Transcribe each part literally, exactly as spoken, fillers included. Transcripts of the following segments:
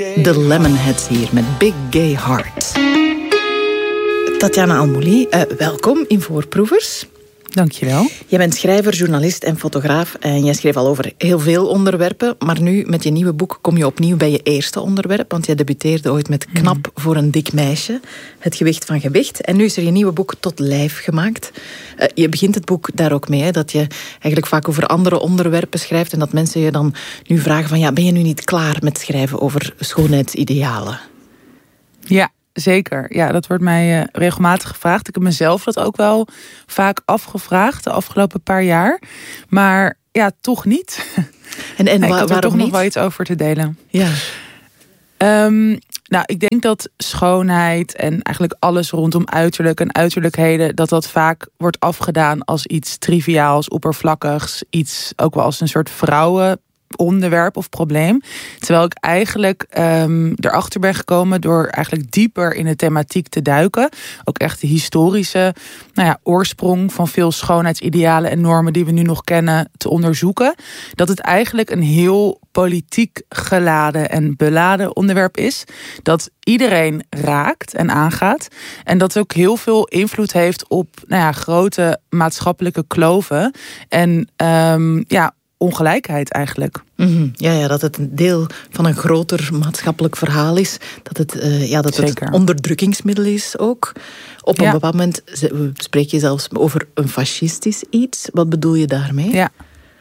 De Lemonheads hier met Big Gay Heart. Tatjana Almouli, uh, welkom in Voorproevers. Dankjewel. Jij bent schrijver, journalist en fotograaf. En jij schreef al over heel veel onderwerpen. Maar nu, met je nieuwe boek, kom je opnieuw bij je eerste onderwerp. Want jij debuteerde ooit met Knap voor een dik meisje. Het gewicht van gewicht. En nu is er je nieuwe boek Tot lijf gemaakt. Uh, je begint het boek daar ook mee, hè, dat je eigenlijk vaak over andere onderwerpen schrijft. En dat mensen je dan nu vragen van, ja, ben je nu niet klaar met schrijven over schoonheidsidealen? Ja. Zeker, ja, dat wordt mij uh, regelmatig gevraagd. Ik heb mezelf dat ook wel vaak afgevraagd de afgelopen paar jaar. Maar ja, toch niet. En, en nee, wa- ik had er waarom toch niet? nog wel iets over te delen. Ja. Um, nou, ik denk dat schoonheid en eigenlijk alles rondom uiterlijk en uiterlijkheden, dat dat vaak wordt afgedaan als iets triviaals, oppervlakkigs. Iets ook wel als een soort vrouwen onderwerp of probleem. Terwijl ik eigenlijk um, erachter ben gekomen door eigenlijk dieper in de thematiek te duiken. Ook echt de historische nou ja, oorsprong van veel schoonheidsidealen en normen die we nu nog kennen te onderzoeken. Dat het eigenlijk een heel politiek geladen en beladen onderwerp is. Dat iedereen raakt en aangaat. En dat ook heel veel invloed heeft op nou ja, grote maatschappelijke kloven. En um, ja, ongelijkheid eigenlijk. Mm-hmm. Ja, ja, dat het een deel van een groter maatschappelijk verhaal is. Dat het, uh, ja, dat het een onderdrukkingsmiddel is ook. Op een ja. bepaald moment spreek je zelfs over een fascistisch iets. Wat bedoel je daarmee? Ja.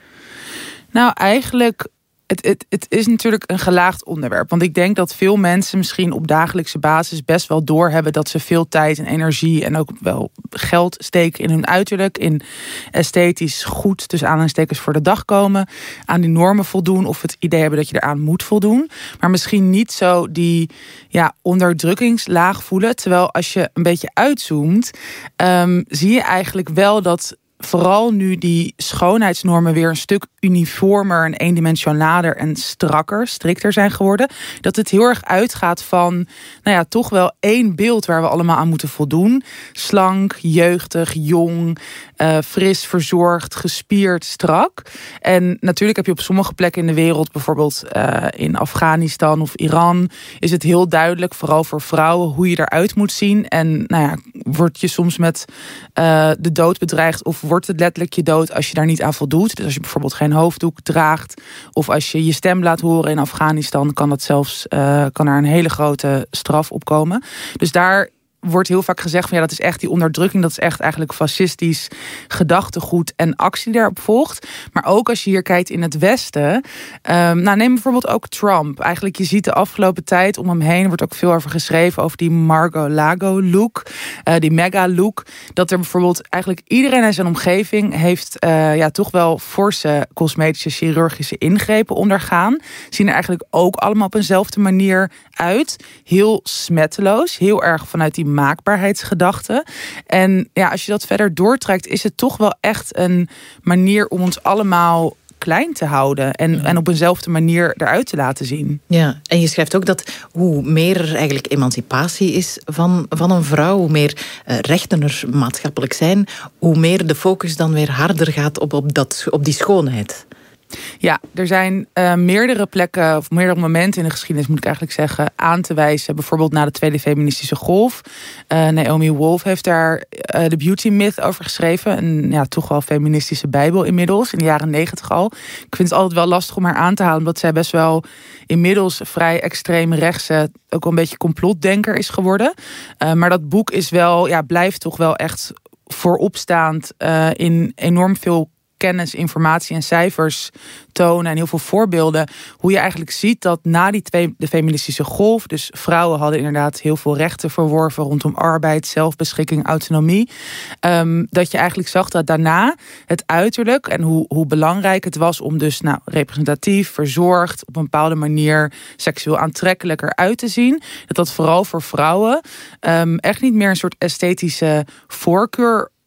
Nou, eigenlijk Het, het, het is natuurlijk een gelaagd onderwerp. Want ik denk dat veel mensen misschien op dagelijkse basis best wel doorhebben dat ze veel tijd en energie en ook wel geld steken in hun uiterlijk. In esthetisch goed, tussen aanhalingstekens, voor de dag komen. Aan die normen voldoen of het idee hebben dat je eraan moet voldoen. Maar misschien niet zo die ja, onderdrukkingslaag voelen. Terwijl als je een beetje uitzoomt, um, zie je eigenlijk wel dat vooral nu die schoonheidsnormen weer een stuk uniformer en eendimensionaler en strakker, strikter zijn geworden. Dat het heel erg uitgaat van, nou ja, toch wel één beeld waar we allemaal aan moeten voldoen. Slank, jeugdig, jong, uh, fris, verzorgd, gespierd, strak. En natuurlijk heb je op sommige plekken in de wereld, bijvoorbeeld uh, in Afghanistan of Iran, is het heel duidelijk, vooral voor vrouwen, hoe je eruit moet zien. En nou ja, word je soms met uh, de dood bedreigd of wordt het letterlijk je dood als je daar niet aan voldoet. Dus als je bijvoorbeeld geen hoofddoek draagt of als je je stem laat horen in Afghanistan, kan dat zelfs uh, kan er een hele grote straf op komen. Dus daar wordt heel vaak gezegd van ja, dat is echt die onderdrukking, dat is echt eigenlijk fascistisch gedachtegoed en actie die daarop volgt. Maar ook als je hier kijkt in het Westen, um, nou neem bijvoorbeeld ook Trump. Eigenlijk je ziet de afgelopen tijd om hem heen, wordt ook veel over geschreven over die Mar-a-Lago look, uh, die mega look, dat er bijvoorbeeld eigenlijk iedereen in zijn omgeving heeft uh, ja toch wel forse cosmetische chirurgische ingrepen ondergaan. Zien er eigenlijk ook allemaal op eenzelfde manier uit. Heel smetteloos, heel erg vanuit die maakbaarheidsgedachte. En ja, als je dat verder doortrekt, is het toch wel echt een manier om ons allemaal klein te houden en, ja. en op eenzelfde manier eruit te laten zien. Ja, en je schrijft ook dat hoe meer er eigenlijk emancipatie is van, van een vrouw, hoe meer uh, rechten er maatschappelijk zijn, hoe meer de focus dan weer harder gaat op, op, dat, op die schoonheid. Ja, er zijn uh, meerdere plekken, of meerdere momenten in de geschiedenis, moet ik eigenlijk zeggen, aan te wijzen. Bijvoorbeeld na de Tweede Feministische Golf. Uh, Naomi Wolf heeft daar uh, de Beauty Myth over geschreven. Een ja, toch wel feministische bijbel inmiddels, in de jaren negentig al. Ik vind het altijd wel lastig om haar aan te halen, omdat zij best wel inmiddels vrij extreem rechtse, ook wel een beetje complotdenker is geworden. Uh, maar dat boek is wel, ja, blijft toch wel echt vooropstaand uh, in enorm veel kennis, informatie en cijfers tonen en heel veel voorbeelden. Hoe je eigenlijk ziet dat na die twee, de feministische golf, dus vrouwen hadden inderdaad heel veel rechten verworven rondom arbeid, zelfbeschikking, autonomie. Um, dat je eigenlijk zag dat daarna het uiterlijk en hoe, hoe belangrijk het was om dus nou, representatief, verzorgd, op een bepaalde manier seksueel aantrekkelijker uit te zien. Dat dat vooral voor vrouwen um, echt niet meer een soort esthetische voorkeur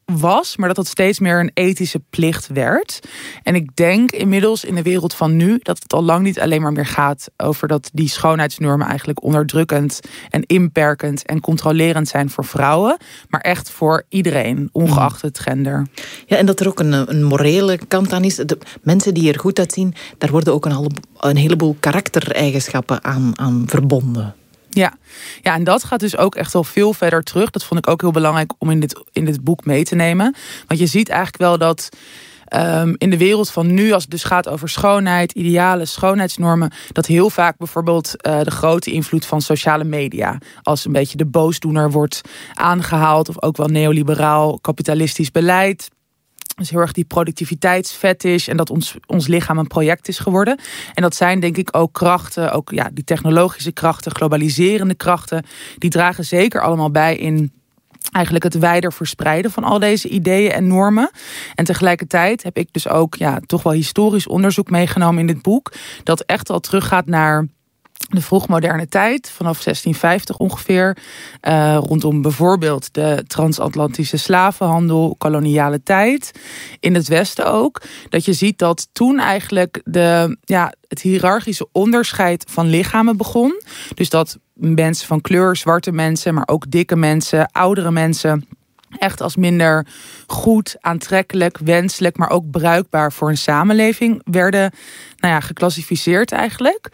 was, maar dat het steeds meer een ethische plicht werd. En ik denk inmiddels in de wereld van nu dat het al lang niet alleen maar meer gaat over dat die schoonheidsnormen eigenlijk onderdrukkend en inperkend en controlerend zijn voor vrouwen, maar echt voor iedereen, ongeacht het gender. Ja, en dat er ook een, een morele kant aan is. De mensen die er goed uitzien, daar worden ook een, een heleboel karaktereigenschappen aan, aan verbonden. Ja. ja, en dat gaat dus ook echt wel veel verder terug. Dat vond ik ook heel belangrijk om in dit, in dit boek mee te nemen. Want je ziet eigenlijk wel dat um, in de wereld van nu, als het dus gaat over schoonheid, idealen, schoonheidsnormen, dat heel vaak bijvoorbeeld uh, de grote invloed van sociale media als een beetje de boosdoener wordt aangehaald, of ook wel neoliberaal kapitalistisch beleid. Dus heel erg die productiviteitsfetish en dat ons, ons lichaam een project is geworden. En dat zijn denk ik ook krachten, ook ja, die technologische krachten, globaliserende krachten, die dragen zeker allemaal bij in eigenlijk het wijder verspreiden van al deze ideeën en normen. En tegelijkertijd heb ik dus ook ja, toch wel historisch onderzoek meegenomen in dit boek, dat echt al teruggaat naar de vroegmoderne tijd, vanaf zestien vijftig ongeveer, uh, rondom bijvoorbeeld de transatlantische slavenhandel, koloniale tijd, in het Westen ook, dat je ziet dat toen eigenlijk de, ja, het hiërarchische onderscheid van lichamen begon. Dus dat mensen van kleur, zwarte mensen, maar ook dikke mensen, oudere mensen, echt als minder goed, aantrekkelijk, wenselijk, maar ook bruikbaar voor een samenleving werden nou ja, geclassificeerd eigenlijk.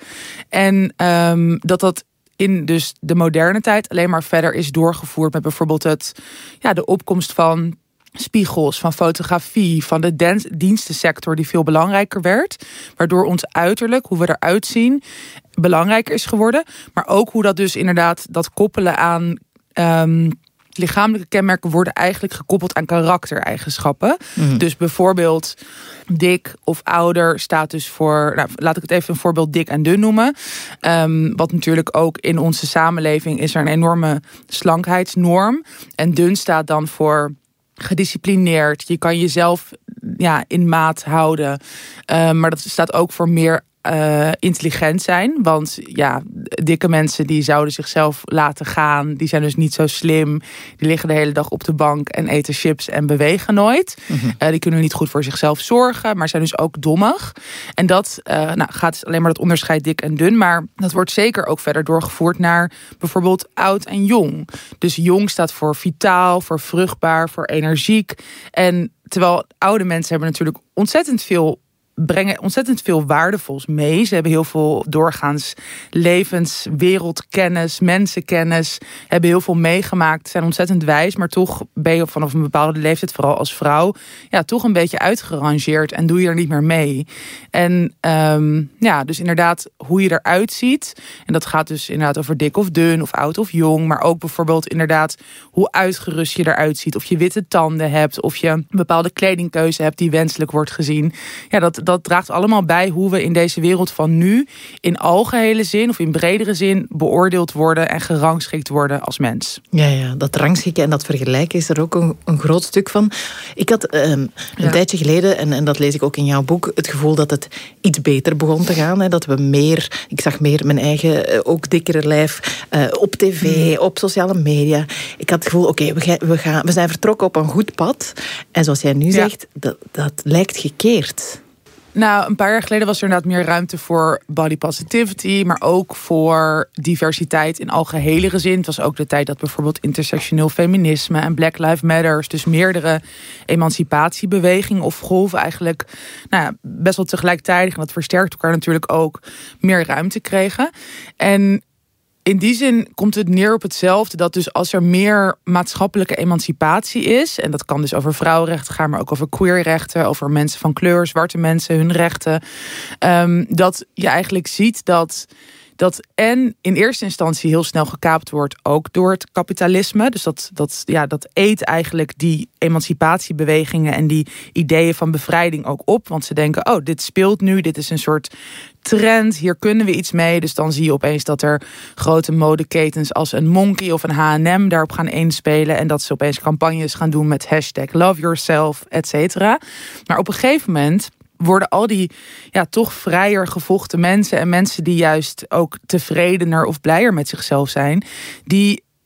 En um, dat dat in dus de moderne tijd alleen maar verder is doorgevoerd met bijvoorbeeld het, ja, de opkomst van spiegels, van fotografie, van de dens- dienstensector die veel belangrijker werd. Waardoor ons uiterlijk, hoe we eruit zien, belangrijker is geworden. Maar ook hoe dat dus inderdaad, dat koppelen aan Um, lichamelijke kenmerken worden eigenlijk gekoppeld aan karaktereigenschappen. Mm. Dus bijvoorbeeld dik of ouder staat dus voor, nou, laat ik het even een voorbeeld dik en dun noemen. Um, wat natuurlijk ook in onze samenleving is er een enorme slankheidsnorm. En dun staat dan voor gedisciplineerd. Je kan jezelf ja, in maat houden. Uh, maar dat staat ook voor meer Uh, intelligent zijn, want ja, dikke mensen die zouden zichzelf laten gaan, die zijn dus niet zo slim, die liggen de hele dag op de bank en eten chips en bewegen nooit. Mm-hmm. Uh, die kunnen niet goed voor zichzelf zorgen, maar zijn dus ook dommig. En dat uh, nou, gaat dus alleen maar dat onderscheid dik en dun, maar dat wordt zeker ook verder doorgevoerd naar bijvoorbeeld oud en jong. Dus jong staat voor vitaal, voor vruchtbaar, voor energiek. En terwijl oude mensen hebben natuurlijk ontzettend veel brengen ontzettend veel waardevols mee. Ze hebben heel veel doorgaans levens, wereldkennis, mensenkennis, hebben heel veel meegemaakt, zijn ontzettend wijs, maar toch ben je vanaf een bepaalde leeftijd, vooral als vrouw, ja, toch een beetje uitgerangeerd en doe je er niet meer mee. En um, ja, dus inderdaad hoe je eruit ziet, en dat gaat dus inderdaad over dik of dun, of oud of jong, maar ook bijvoorbeeld inderdaad hoe uitgerust je eruit ziet, of je witte tanden hebt, of je een bepaalde kledingkeuze hebt die wenselijk wordt gezien. Ja, dat Dat draagt allemaal bij hoe we in deze wereld van nu in algehele zin of in bredere zin beoordeeld worden en gerangschikt worden als mens. Ja, ja, dat rangschikken en dat vergelijken is er ook een, een groot stuk van. Ik had um, een ja. tijdje geleden, en, en dat lees ik ook in jouw boek, het gevoel dat het iets beter begon te gaan. Hè, dat we meer, ik zag meer mijn eigen, ook dikkere lijf uh, op tv, mm. op sociale media. Ik had het gevoel, oké, okay, we, we, gaan, we zijn vertrokken op een goed pad. En zoals jij nu ja. zegt, dat, dat lijkt gekeerd. Nou, een paar jaar geleden was er inderdaad meer ruimte voor body positivity, maar ook voor diversiteit in algehele zin. Het was ook de tijd dat bijvoorbeeld intersectioneel feminisme en Black Lives Matter, dus meerdere emancipatiebewegingen of golven eigenlijk nou ja, best wel tegelijkertijd, en dat versterkt elkaar natuurlijk ook, meer ruimte kregen. En in die zin komt het neer op hetzelfde, dat dus als er meer maatschappelijke emancipatie is, en dat kan dus over vrouwenrechten gaan, maar ook over queerrechten, over mensen van kleur, zwarte mensen, hun rechten, um, dat je eigenlijk ziet dat dat en in eerste instantie heel snel gekaapt wordt, ook door het kapitalisme. Dus dat, dat, ja, dat eet eigenlijk die emancipatiebewegingen en die ideeën van bevrijding ook op. Want ze denken, oh, dit speelt nu, dit is een soort trend, hier kunnen we iets mee. Dus dan zie je opeens dat er grote modeketens als een Monkey of een H en M daarop gaan inspelen. En dat ze opeens campagnes gaan doen met hashtag love yourself, et cetera. Maar op een gegeven moment worden al die ja, toch vrijer gevochten mensen en mensen die juist ook tevredener of blijer met zichzelf zijn, die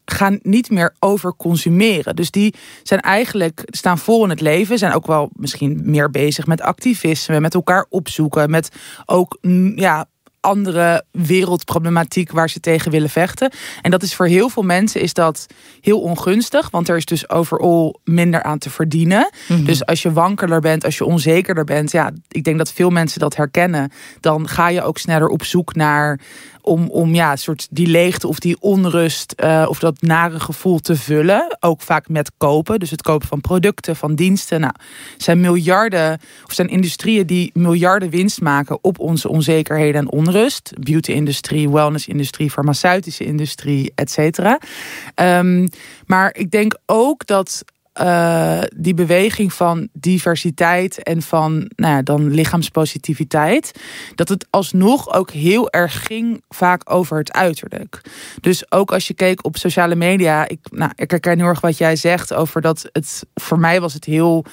gaan niet meer overconsumeren. Dus die zijn eigenlijk, staan vol in het leven, zijn ook wel misschien meer bezig met activisme, met elkaar opzoeken, met ook ja, andere wereldproblematiek waar ze tegen willen vechten. En dat is voor heel veel mensen is dat heel ongunstig, want er is dus overal minder aan te verdienen. Mm-hmm. Dus als je wankeler bent, als je onzekerder bent, ja, ik denk dat veel mensen dat herkennen, dan ga je ook sneller op zoek naar om, om ja, soort die leegte of die onrust uh, of dat nare gevoel te vullen. Ook vaak met kopen. Dus het kopen van producten, van diensten. Nou, zijn miljarden, of zijn industrieën die miljarden winst maken op onze onzekerheden en onrust. Beauty-industrie, wellness-industrie, farmaceutische industrie, et cetera. Um, maar ik denk ook dat Uh, die beweging van diversiteit en van nou ja, dan lichaamspositiviteit, dat het alsnog ook heel erg ging vaak over het uiterlijk. Dus ook als je keek op sociale media, ik, nou, ik herken heel erg wat jij zegt over dat het, voor mij was het heel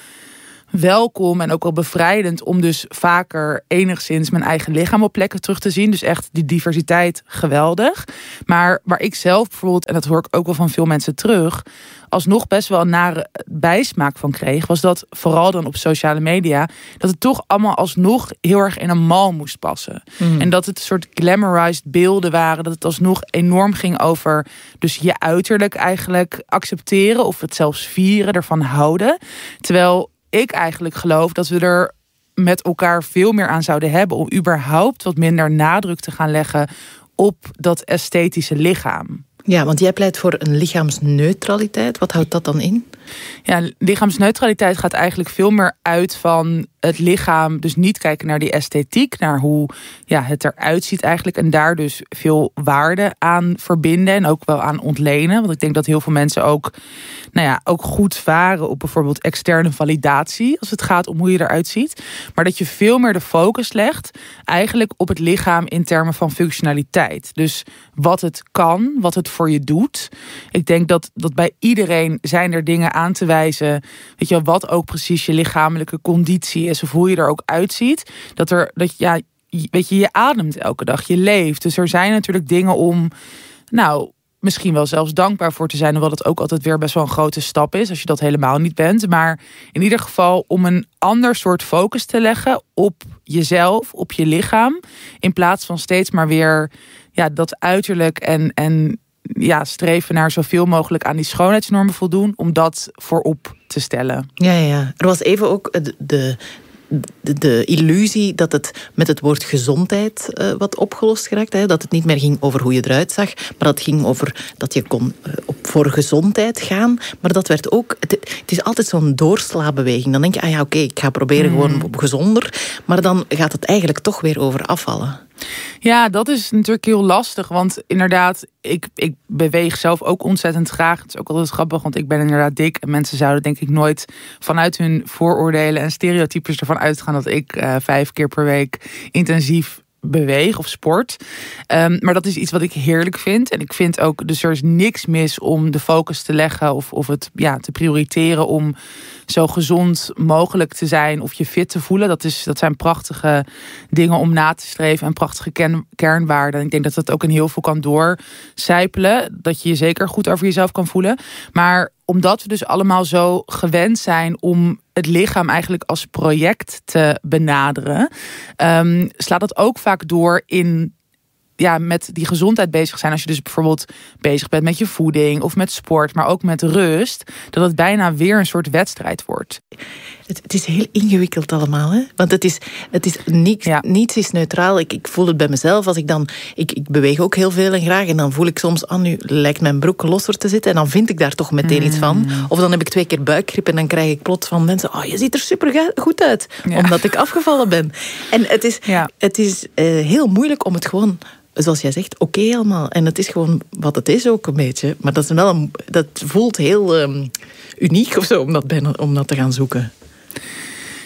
welkom en ook wel bevrijdend om dus vaker enigszins mijn eigen lichaam op plekken terug te zien. Dus echt die diversiteit geweldig. Maar waar ik zelf bijvoorbeeld, en dat hoor ik ook wel van veel mensen terug, alsnog best wel een nare bijsmaak van kreeg, was dat vooral dan op sociale media, dat het toch allemaal alsnog heel erg in een mal moest passen. Mm. En dat het een soort glamorized beelden waren, dat het alsnog enorm ging over dus je uiterlijk eigenlijk accepteren of het zelfs vieren, ervan houden. Terwijl ik eigenlijk geloof dat we er met elkaar veel meer aan zouden hebben om überhaupt wat minder nadruk te gaan leggen op dat esthetische lichaam. Ja, want jij pleit voor een lichaamsneutraliteit. Wat houdt dat dan in? Ja, lichaamsneutraliteit gaat eigenlijk veel meer uit van het lichaam. Dus niet kijken naar die esthetiek, naar hoe ja, het eruit ziet eigenlijk. En daar dus veel waarde aan verbinden en ook wel aan ontlenen. Want ik denk dat heel veel mensen ook, nou ja, ook goed varen op bijvoorbeeld externe validatie als het gaat om hoe je eruit ziet. Maar dat je veel meer de focus legt eigenlijk op het lichaam in termen van functionaliteit. Dus wat het kan, wat het voor je doet. Ik denk dat, dat bij iedereen zijn er dingen aan te wijzen, weet je wel, wat ook precies je lichamelijke conditie is of hoe je er ook uitziet. Dat er, dat ja, weet je, je ademt elke dag, je leeft. Dus er zijn natuurlijk dingen om, nou, misschien wel zelfs dankbaar voor te zijn, hoewel het ook altijd weer best wel een grote stap is als je dat helemaal niet bent. Maar in ieder geval om een ander soort focus te leggen op jezelf, op je lichaam, in plaats van steeds maar weer ja, dat uiterlijk en, en ja, streven naar zoveel mogelijk aan die schoonheidsnormen voldoen, om dat voorop te stellen. Ja, ja. Er was even ook de, de, de, de illusie dat het met het woord gezondheid uh, wat opgelost geraakt. Hè? Dat het niet meer ging over hoe je eruit zag, maar dat het ging over dat je kon uh, op, voor gezondheid gaan. Maar dat werd ook, het, het is altijd zo'n doorslaabeweging. Dan denk je, ah ja, oké, okay, ik ga proberen mm. gewoon op gezonder. Maar dan gaat het eigenlijk toch weer over afvallen. Ja, dat is natuurlijk heel lastig. Want inderdaad, ik, ik beweeg zelf ook ontzettend graag. Het is ook altijd grappig, want ik ben inderdaad dik. En mensen zouden denk ik nooit vanuit hun vooroordelen en stereotypes ervan uitgaan dat ik uh, vijf keer per week intensief beweeg of sport. Um, maar dat is iets wat ik heerlijk vind. En ik vind ook, dus er is niks mis om de focus te leggen of, of het ja, te prioriteren om zo gezond mogelijk te zijn of je fit te voelen. Dat, is, dat zijn prachtige dingen om na te streven en prachtige ken, kernwaarden. En ik denk dat dat ook in heel veel kan doorcijpelen. Dat je je zeker goed over jezelf kan voelen. Maar omdat we dus allemaal zo gewend zijn om het lichaam eigenlijk als project te benaderen, um, slaat dat ook vaak door in ja, met die gezondheid bezig zijn. Als je dus bijvoorbeeld bezig bent met je voeding of met sport, maar ook met rust, dat het bijna weer een soort wedstrijd wordt. Het, het is heel ingewikkeld allemaal, hè? Want het is, het is niks, ja. niets is neutraal. Ik, ik voel het bij mezelf. Als ik dan, ik, ik beweeg ook heel veel en graag. En dan voel ik soms, ah, nu lijkt mijn broek losser te zitten. En dan vind ik daar toch meteen mm. iets van. Of dan heb ik twee keer buikgrip en dan krijg ik plots van mensen, oh, je ziet er super goed uit. Ja. Omdat ik afgevallen ben. En het is, ja. het is uh, heel moeilijk om het gewoon, zoals jij zegt, oké okay allemaal. En het is gewoon wat het is ook een beetje. Maar dat, is wel een, dat voelt heel um, uniek of zo, om dat, bijna, om dat te gaan zoeken.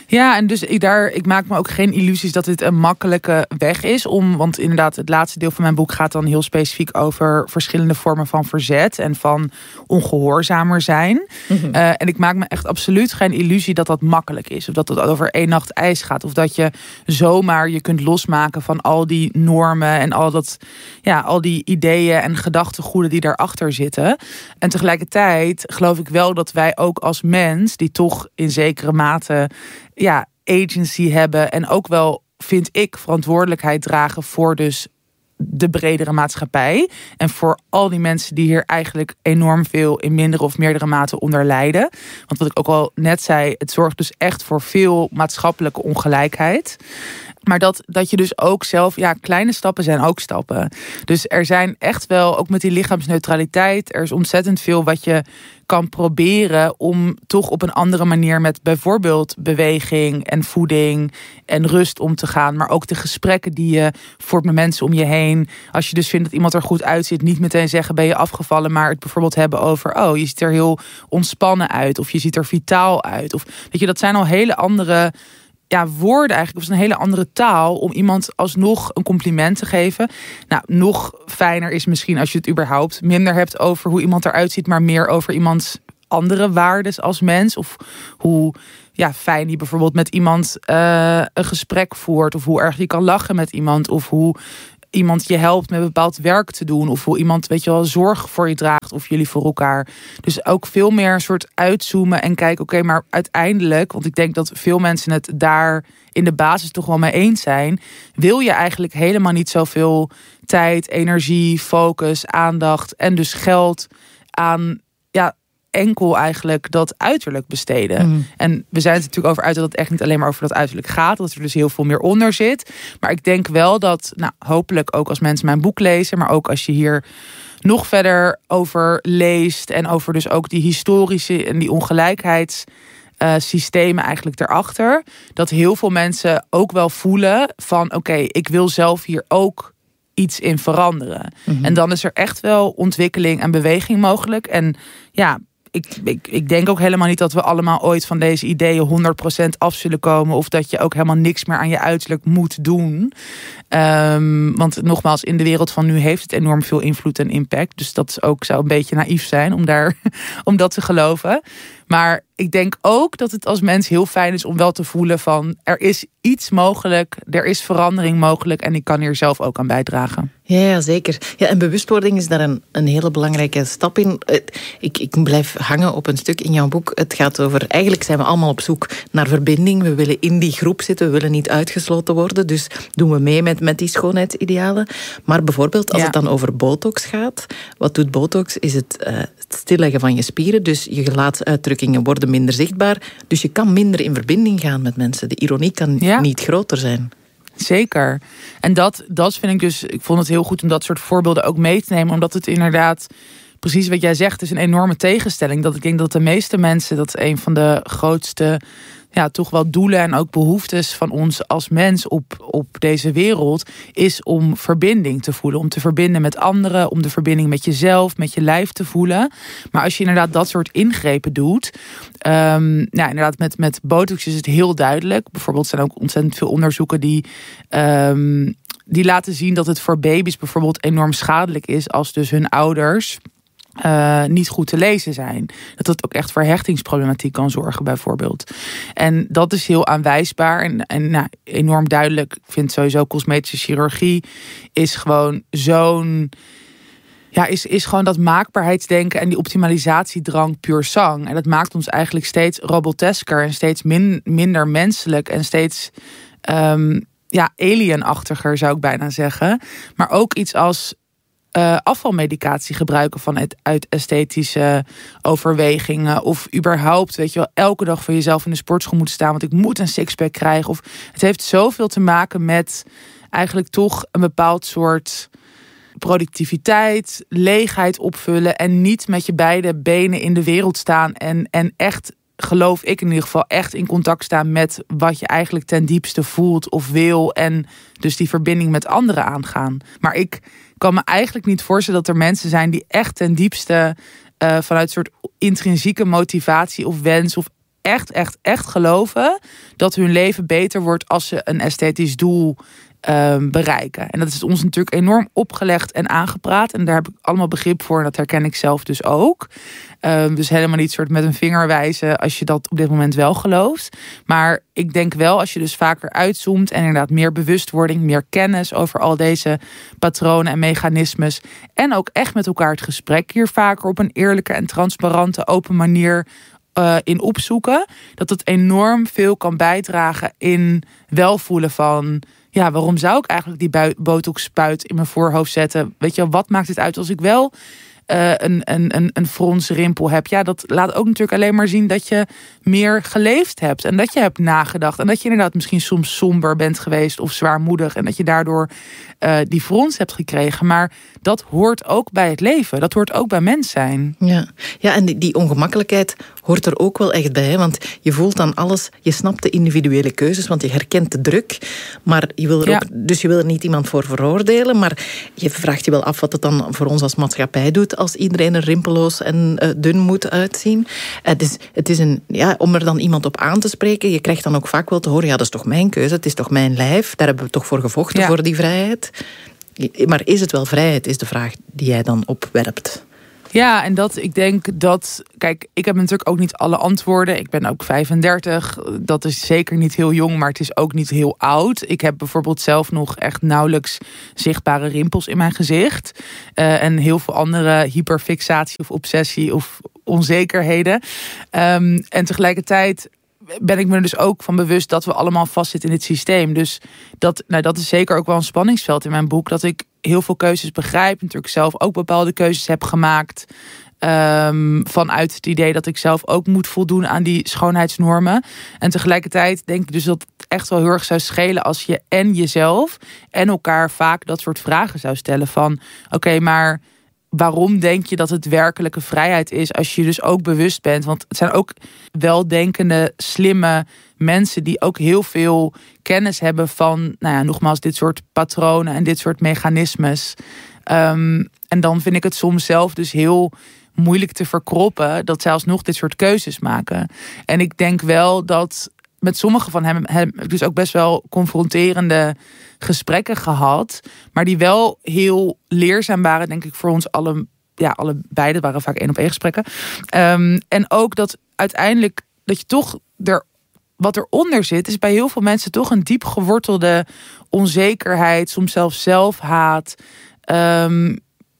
Ja, en dus ik, daar, ik maak me ook geen illusies dat dit een makkelijke weg is. Om, want inderdaad, het laatste deel van mijn boek gaat dan heel specifiek over verschillende vormen van verzet en van ongehoorzamer zijn. Mm-hmm. Uh, en ik maak me echt absoluut geen illusie dat dat makkelijk is. Of dat het over één nacht ijs gaat. Of dat je zomaar je kunt losmaken van al die normen en al, dat, ja, al die ideeën en gedachtegoeden die daarachter zitten. En tegelijkertijd geloof ik wel dat wij ook als mens, die toch in zekere mate ja, agency hebben en ook wel, vind ik, verantwoordelijkheid dragen voor dus de bredere maatschappij. En voor al die mensen die hier eigenlijk enorm veel in mindere of meerdere mate onder lijden. Want wat ik ook al net zei, het zorgt dus echt voor veel maatschappelijke ongelijkheid. Maar dat, dat je dus ook zelf, ja, kleine stappen zijn ook stappen. Dus er zijn echt wel, ook met die lichaamsneutraliteit, er is ontzettend veel wat je kan proberen om toch op een andere manier met bijvoorbeeld beweging en voeding en rust om te gaan. Maar ook de gesprekken die je voert met mensen om je heen. Als je dus vindt dat iemand er goed uitziet, niet meteen zeggen ben je afgevallen, maar het bijvoorbeeld hebben over, oh, je ziet er heel ontspannen uit of je ziet er vitaal uit. Of weet je, dat zijn al hele andere ja, woorden eigenlijk, of is een hele andere taal om iemand alsnog een compliment te geven. Nou, nog fijner is misschien als je het überhaupt minder hebt over hoe iemand eruit ziet, maar meer over iemands andere waardes als mens. Of hoe ja, fijn die bijvoorbeeld met iemand uh, een gesprek voert. Of hoe erg je kan lachen met iemand. Of hoe iemand je helpt met bepaald werk te doen. Of hoe iemand, weet je wel, zorg voor je draagt. Of jullie voor elkaar. Dus ook veel meer een soort uitzoomen en kijken, oké, okay, maar uiteindelijk, want ik denk dat veel mensen het daar in de basis toch wel mee eens zijn, wil je eigenlijk helemaal niet zoveel tijd, energie, focus, aandacht en dus geld aan, ja, enkel eigenlijk dat uiterlijk besteden. Mm. En we zijn het natuurlijk over uiterlijk, dat het echt niet alleen maar over dat uiterlijk gaat. Dat er dus heel veel meer onder zit. Maar ik denk wel dat, nou, hopelijk ook als mensen mijn boek lezen, maar ook als je hier nog verder over leest en over dus ook die historische en die ongelijkheidssystemen uh, eigenlijk erachter, dat heel veel mensen ook wel voelen van, oké, okay, ik wil zelf hier ook iets in veranderen. Mm-hmm. En dan is er echt wel ontwikkeling en beweging mogelijk. En ja, Ik, ik, ik denk ook helemaal niet dat we allemaal ooit van deze ideeën honderd procent af zullen komen. Of dat je ook helemaal niks meer aan je uiterlijk moet doen. Um, want nogmaals, in de wereld van nu heeft het enorm veel invloed en impact. Dus dat is ook, zou een beetje naïef zijn om, daar, om dat te geloven. Maar ik denk ook dat het als mens heel fijn is om wel te voelen van, er is iets mogelijk, er is verandering mogelijk en ik kan hier zelf ook aan bijdragen. Ja, ja, zeker. Ja, en bewustwording is daar een, een hele belangrijke stap in. Ik, ik blijf hangen op een stuk in jouw boek. Het gaat over, eigenlijk zijn we allemaal op zoek naar verbinding. We willen in die groep zitten, we willen niet uitgesloten worden. Dus doen we mee met, met die schoonheidsidealen. Maar bijvoorbeeld als ja. het dan over botox gaat. Wat doet botox? Is het, uh, het stilleggen van je spieren. Dus je gelaatsuitdrukkingen worden minder zichtbaar. Dus je kan minder in verbinding gaan met mensen. De ironie kan ja. niet groter zijn. Zeker. En dat, dat vind ik dus, ik vond het heel goed om dat soort voorbeelden ook mee te nemen. Omdat het inderdaad, precies wat jij zegt, is een enorme tegenstelling. Dat ik denk dat de meeste mensen, dat een van de grootste, ja, toch wel doelen en ook behoeftes van ons als mens op, op deze wereld, is om verbinding te voelen. Om te verbinden met anderen, om de verbinding met jezelf, met je lijf te voelen. Maar als je inderdaad dat soort ingrepen doet, um, nou, inderdaad met, met botox is het heel duidelijk. Bijvoorbeeld zijn ook ontzettend veel onderzoeken die um, die laten zien dat het voor baby's bijvoorbeeld enorm schadelijk is als dus hun ouders Uh, niet goed te lezen zijn. Dat dat ook echt voor hechtingsproblematiek kan zorgen bijvoorbeeld. En dat is heel aanwijsbaar en, en nou, enorm duidelijk. Ik vind sowieso cosmetische chirurgie is gewoon zo'n, ja, is, is gewoon dat maakbaarheidsdenken en die optimalisatiedrang puur sang. En dat maakt ons eigenlijk steeds robotesker en steeds min, minder menselijk en steeds um, ja, alienachtiger zou ik bijna zeggen. Maar ook iets als Uh, afvalmedicatie gebruiken vanuit uit esthetische overwegingen. Of überhaupt, weet je wel, elke dag voor jezelf in de sportschool moeten staan, want ik moet een sixpack krijgen. Of het heeft zoveel te maken met eigenlijk toch een bepaald soort productiviteit, leegheid opvullen en niet met je beide benen in de wereld staan en, en echt, geloof ik in ieder geval, echt in contact staan met wat je eigenlijk ten diepste voelt of wil en dus die verbinding met anderen aangaan. Maar ik kan me eigenlijk niet voorstellen dat er mensen zijn die echt ten diepste uh, vanuit een soort intrinsieke motivatie of wens of echt, echt, echt geloven dat hun leven beter wordt als ze een esthetisch doel Um, bereiken. En dat is ons natuurlijk enorm opgelegd en aangepraat. En daar heb ik allemaal begrip voor. En dat herken ik zelf dus ook. Um, dus helemaal niet soort met een vinger wijzen als je dat op dit moment wel gelooft. Maar ik denk wel, als je dus vaker uitzoomt en inderdaad meer bewustwording, meer kennis over al deze patronen en mechanismes. En ook echt met elkaar het gesprek hier vaker op een eerlijke en transparante, open manier Uh, in opzoeken, dat het enorm veel kan bijdragen in welvoelen van, ja, waarom zou ik eigenlijk die bui- botox-spuit in mijn voorhoofd zetten? Weet je, wat maakt het uit als ik wel uh, een, een, een, een fronsrimpel heb? Ja, dat laat ook natuurlijk alleen maar zien dat je meer geleefd hebt en dat je hebt nagedacht en dat je inderdaad misschien soms somber bent geweest of zwaarmoedig en dat je daardoor uh, die frons hebt gekregen. Maar dat hoort ook bij het leven. Dat hoort ook bij mens zijn. Ja, ja en die, die ongemakkelijkheid hoort er ook wel echt bij. Hè? Want je voelt dan alles, je snapt de individuele keuzes, want je herkent de druk. Maar je wil er ja. ook, dus je wil er niet iemand voor veroordelen. Maar je vraagt je wel af wat het dan voor ons als maatschappij doet als iedereen er rimpeloos en uh, dun moet uitzien. Het is, het is een, ja, om er dan iemand op aan te spreken, je krijgt dan ook vaak wel te horen, ja, dat is toch mijn keuze, het is toch mijn lijf, daar hebben we toch voor gevochten, ja. voor die vrijheid. Maar is het wel vrijheid, is de vraag die jij dan opwerpt. Ja, en dat ik denk dat, kijk, ik heb natuurlijk ook niet alle antwoorden. Ik ben ook vijfendertig. Dat is zeker niet heel jong, maar het is ook niet heel oud. Ik heb bijvoorbeeld zelf nog echt nauwelijks zichtbare rimpels in mijn gezicht. Uh, en heel veel andere hyperfixatie of obsessie of onzekerheden. Um, en tegelijkertijd ben ik me er dus ook van bewust dat we allemaal vastzitten in het systeem. Dus dat, nou, dat is zeker ook wel een spanningsveld in mijn boek. Dat ik heel veel keuzes begrijp. Natuurlijk zelf ook bepaalde keuzes heb gemaakt. Um, vanuit het idee dat ik zelf ook moet voldoen aan die schoonheidsnormen. En tegelijkertijd denk ik dus dat het echt wel heel erg zou schelen als je en jezelf en elkaar vaak dat soort vragen zou stellen. Van oké, okay, maar waarom denk je dat het werkelijke vrijheid is als je dus ook bewust bent? Want het zijn ook weldenkende, slimme mensen die ook heel veel kennis hebben van, nou ja, nogmaals, dit soort patronen en dit soort mechanismes. Um, en dan vind ik het soms zelf dus heel moeilijk te verkroppen dat zij alsnog dit soort keuzes maken. En ik denk wel dat met sommige van hem heb ik dus ook best wel confronterende gesprekken gehad, maar die wel heel leerzaam waren, denk ik, voor ons alle, ja, allebei. Dat waren vaak één op één gesprekken. Um, en ook dat uiteindelijk dat je toch er, wat eronder zit, is bij heel veel mensen toch een diep gewortelde onzekerheid, soms zelfs zelfhaat, um,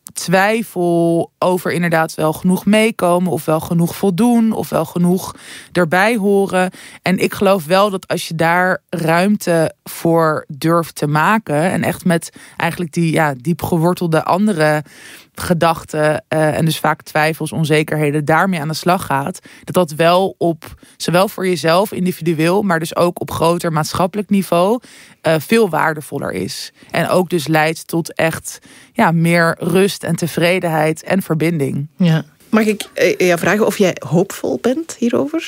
twijfel over inderdaad wel genoeg meekomen of wel genoeg voldoen of wel genoeg erbij horen. En ik geloof wel dat als je daar ruimte voor durft te maken en echt met eigenlijk die ja, diep gewortelde andere gedachten uh, en dus vaak twijfels, onzekerheden daarmee aan de slag gaat, dat dat wel op zowel voor jezelf individueel, maar dus ook op groter maatschappelijk niveau uh, veel waardevoller is. En ook dus leidt tot echt ja, meer rust en tevredenheid en verbinding. Ja. Mag ik uh, ja, vragen of jij hoopvol bent hierover?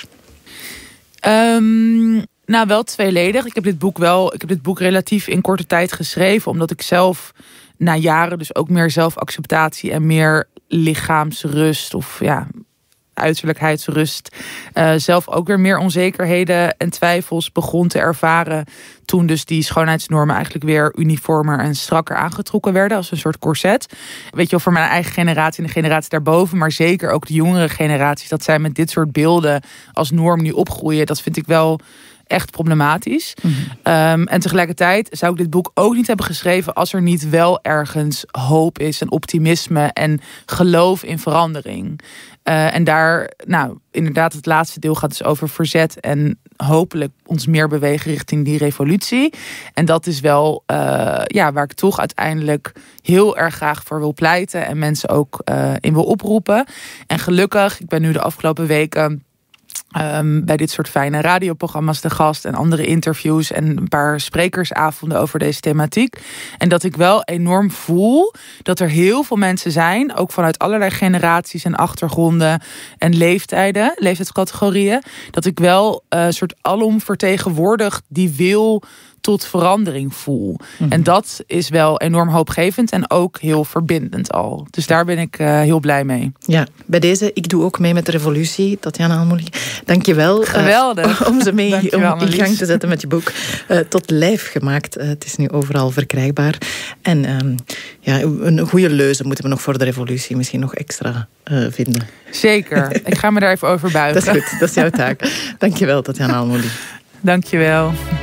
Um, nou, wel tweeledig. Ik heb dit boek wel, ik heb dit boek relatief in korte tijd geschreven, omdat ik zelf na jaren dus ook meer zelfacceptatie en meer lichaamsrust of ja, uiterlijkheidsrust, uh, zelf ook weer meer onzekerheden en twijfels begon te ervaren toen dus die schoonheidsnormen eigenlijk weer uniformer en strakker aangetrokken werden als een soort corset. Weet je wel, voor mijn eigen generatie en de generatie daarboven, maar zeker ook de jongere generaties, dat zij met dit soort beelden als norm nu opgroeien, dat vind ik wel echt problematisch. Mm-hmm. Um, en tegelijkertijd zou ik dit boek ook niet hebben geschreven als er niet wel ergens hoop is en optimisme en geloof in verandering. Uh, en daar, nou, inderdaad, het laatste deel gaat dus over verzet en hopelijk ons meer bewegen richting die revolutie. En dat is wel uh, ja, waar ik toch uiteindelijk heel erg graag voor wil pleiten en mensen ook uh, in wil oproepen. En gelukkig, ik ben nu de afgelopen weken Um, bij dit soort fijne radioprogramma's de gast en andere interviews en een paar sprekersavonden over deze thematiek. En dat ik wel enorm voel dat er heel veel mensen zijn, ook vanuit allerlei generaties en achtergronden en leeftijden, leeftijdscategorieën, dat ik wel een uh, soort alom vertegenwoordig die wil tot verandering voel. Mm-hmm. En dat is wel enorm hoopgevend en ook heel verbindend al. Dus daar ben ik uh, heel blij mee. Ja, bij deze, ik doe ook mee met de revolutie. Tatjana Almoli, dank je wel. Geweldig. Uh, om ze mee Dankjewel, om in gang te zetten met je boek. Uh, tot lijf gemaakt. Uh, het is nu overal verkrijgbaar. En um, ja, een goede leuze moeten we nog voor de revolutie misschien nog extra uh, vinden. Zeker. Ik ga me daar even over buigen. Dat is goed, dat is jouw taak. Dank je wel, Tatjana Almoli. Dank je wel.